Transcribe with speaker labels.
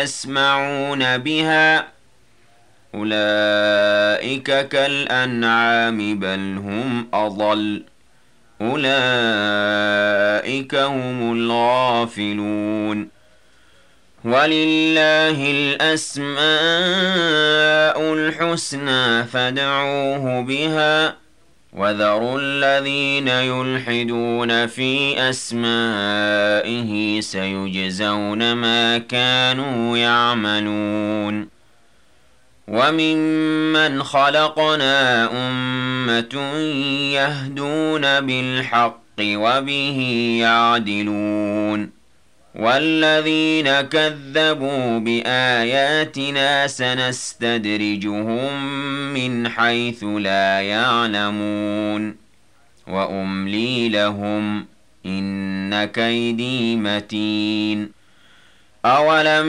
Speaker 1: يسمعون بها أولئك كالأنعام بل هم أضل أولئك هم الغافلون ولله الأسماء الحسنى فادعوه بها وذروا الذين يلحدون في أسمائه سيجزون ما كانوا يعملون وممن خلقنا أمة يهدون بالحق وبه يعدلون والذين كذبوا بآياتنا سنستدرجهم من حيث لا يعلمون وأملي لهم إن كيدي متين أولم